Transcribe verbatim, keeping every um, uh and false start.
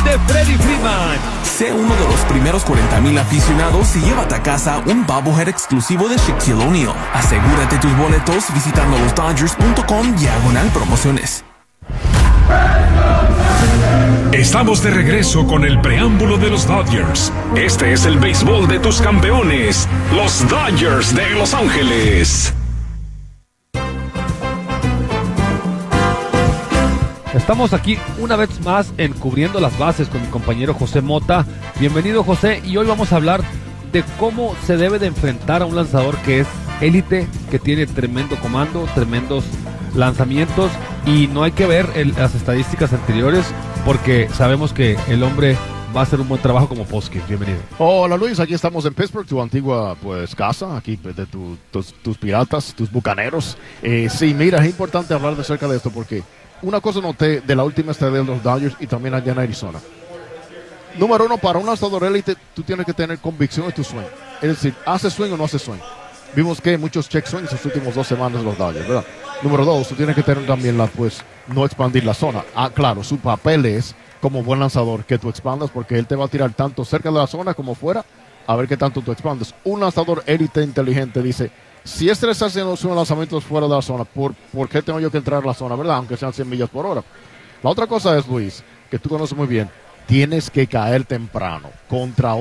de Freddie Freeman. Sé uno de los primeros cuarenta mil aficionados y llévate a casa un bobblehead exclusivo de Shaquille O'Neal. Asegúrate tus boletos visitando los Dodgers punto com diagonal promociones. Estamos de regreso con el preámbulo de los Dodgers. Este es el béisbol de tus campeones, los Dodgers de Los Ángeles. Estamos aquí una vez más en Cubriendo las Bases con mi compañero José Mota. Bienvenido, José, y hoy vamos a hablar de cómo se debe de enfrentar a un lanzador que es élite, que tiene tremendo comando, tremendos lanzamientos, y no hay que ver el, las estadísticas anteriores porque sabemos que el hombre va a hacer un buen trabajo como Posky. Bienvenido. Hola Luis, aquí estamos en Pittsburgh, tu antigua pues casa, aquí de tu, tus, tus piratas, tus bucaneros. Eh, sí, mira, es importante hablar de cerca de esto porque una cosa noté de la última estadía de los Dodgers y también allá en Arizona. Número uno, para un lanzador élite, tú tienes que tener convicción en tu swing. Es decir, ¿hace swing o no hace swing? Vimos que muchos check swings en las últimas dos semanas de los Dodgers, ¿verdad? Número dos, tú tienes que tener también la, pues, no expandir la zona. Ah, claro, su papel es, como buen lanzador, que tú expandas porque él te va a tirar tanto cerca de la zona como fuera, a ver qué tanto tú expandes. Un lanzador élite inteligente dice, si este le está haciendo sus lanzamientos fuera de la zona, ¿por, ¿por qué tengo yo que entrar a la zona, verdad? Aunque sean cien millas por hora. La otra cosa es, Luis, que tú conoces muy bien, tienes que caer temprano contra